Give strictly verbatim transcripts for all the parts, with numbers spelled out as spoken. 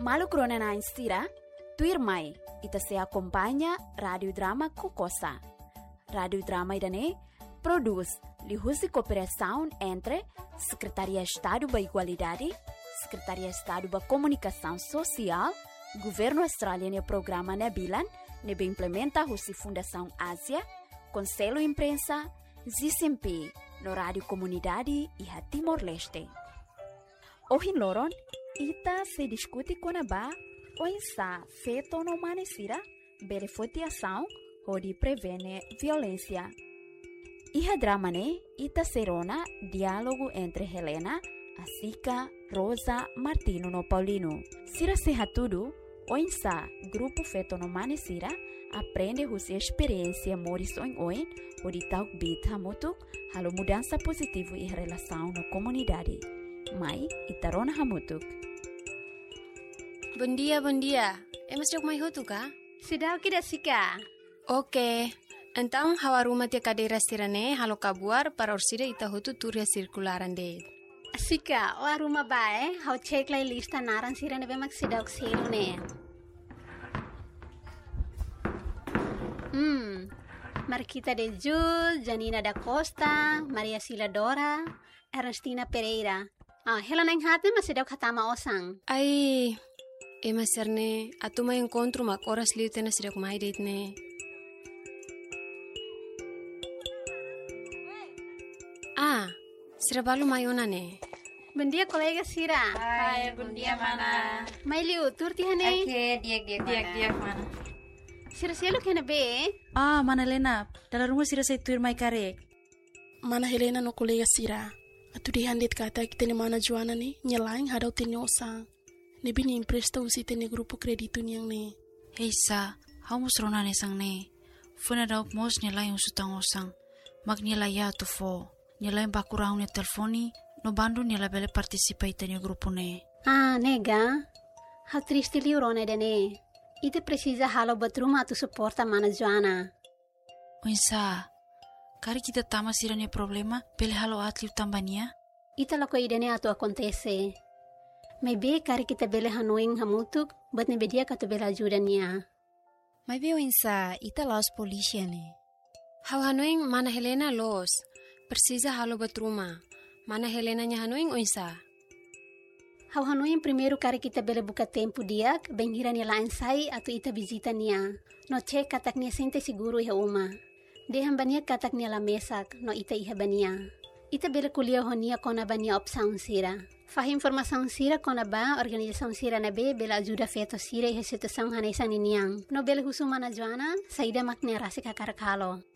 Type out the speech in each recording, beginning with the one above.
Malu krona na instira, tuir mai, ita se acompanha Radio Drama Kokosa. Radio Drama idane produz lihusi cooperação entre Secretaria de Estado da Igualdade, Secretaria de Estado da Comunicação Social, Governo Australiano e Programa Nebilan, nebe implementa a Fundação Ásia, Conselho Imprensa, Z C M P, no Rádio Comunidade e a Timor-Leste. Hoje, Loron, ita se discute com a ba, o insa feito no manesira, beneficiação, onde prevene violência. E a drama, né, ita serona diálogo entre Helena, Asica, Rosa, Martino no Paulino. Sira serra tudo, o insa grupo feito no manesira, aprende a sua experiência morison oin, onde tal bita muito, halo mudança positiva em relação na comunidade. Mai, itarona hamutuk. Bom dia, bom dia. É mas jog mai hutu ka? Sudah kira sika. Oke. Então, hawa rumah tia cadeira stirane halo kabuar para orsida ita hutu turia circularan de. Sika, o rumah bae, hau cek lai lista naran sirane be mak sidak selu ne. Hmm. Marquita de Jul, Janina da Costa, Maria Sila Dora, Ernestina Pereira. Ah, Helena yang hati masih dak katama osang. Ai, e maserne, atu mai encontro mak oras liu tena sidak mai date ne. Ah, sira balu mayona ne. Bom dia, colega Sira. Hai, bom dia, mana. Mai liu, turti hane. Oke, diak-diak, diak-diak, mana. Sira selo kena be. Ah, mana Helena, dalam rumah Sira saya tuir mai karek. Mana Helena no colega Sira. Atu di handit kata kita ni mana Joana ni nyelaing hadau tini osang. Nebi ni impresta usi tini grupo kreditu ni yang ni. Hei sa, hau musrona ne sang ne. Funa daup mos nyelaing usutang osang. Mag nyelai ya tu fo. Nyelaing bakurang ne telefoni. No bandu nyelai bele partisipa tini grupo ne. Ah, nega. Hau triste liurone de ne. Ite precisa halo batruma tu suporta mana Joana. Oinsa. Kari kita tama sira ne problema, pele halo atliu tambania? Ita lako idene atu acontece. Mai be kari kita bele hanoing hamutuk, bat ne bedia katu bela ajuda niya. Mai be oinsa, ita los polícia ne. Hau hanoing mana Helena los, precisa halo batruma. Mana Helena nya hanoing oinsa. Hau hanoing primeiro kari kita bele buka tempo diak, benghira niya lain sai atu ita visita niya. No cek katak niya sente siguro iha uma. Dehan bania katak niya la mesak, no ita iha bania. Ita bela kuliah honia kona bania opsaun sira. Fahim informasaun sira kona ba, organizasaun sira na be, bela ajuda feto sira iha situasaun hanesan niniang. No bela husu mana Joana, saida makne rasi kakarakalo.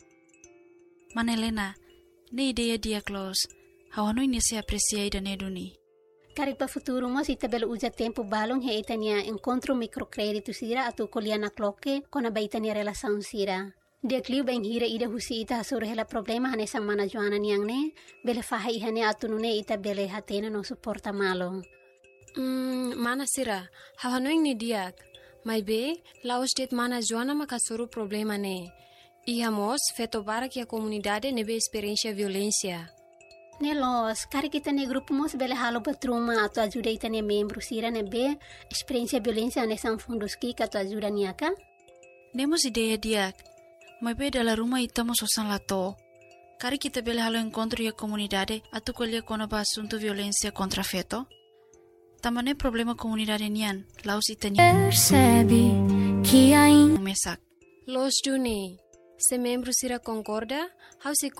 Mana Helena, ne ideia dia close. Hawano ini se aprecia ida neduni. Karipa futuro mo ita bela uja tempo balong he ita niya encontro microcredito sira atu kuliah na kloke kona ba ita niya relasaun sira. Dia kliu bang hira ida husi ita hasuro hela problema hane sang mana Joana niyang ne, bele faha ihane atunune ita bele hatena no suporta malo. Hmm, mana sira, hawanoing ni diak. Mai be, laos det mana Joana makasuru problema ne. Ihamos, feto barak ya komunidade nebe experiência violência. Ne los, kari kita ne grupo mos bele halo batruma atu ajuda ita ne membro sira nebe experiência violência hane sang fundos ki atu ajuda niyaka? Nemos ideia diak. Mai be dalam rumah ita mo sosan lato. Kari kita bele halo encontro ya comunidade atu kolia kona ba assunto violência contra feto. Tamane problema comunidade nian, laos ita nian. Percebe que ainda Mesak. Los Juni, se membro sira concorda, hau se